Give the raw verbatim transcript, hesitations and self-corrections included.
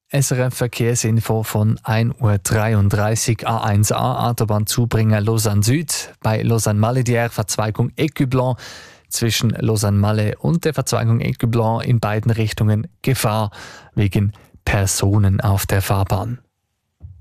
S R F-Verkehrsinfo von ein Uhr dreiunddreißig. A eins A Autobahnzubringer Lausanne Süd. Bei Lausanne-Maledière Verzweigung Écublens. Zwischen Lausanne-Malle und der Verzweigung Écublens in beiden Richtungen Gefahr wegen Personen auf der Fahrbahn.